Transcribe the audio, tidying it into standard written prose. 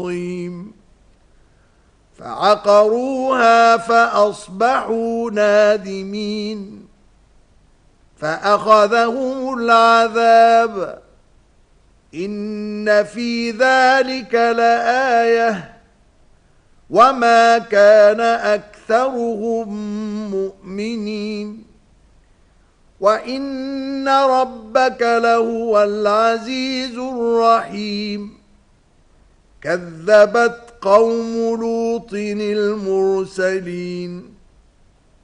عظيم فعقروها فأصبحوا نادمين فأخذهم العذاب إن في ذلك لآية وما كان أكثرهم مؤمنين وإن ربك لهو العزيز الرحيم كذبت قوم لوط المرسلين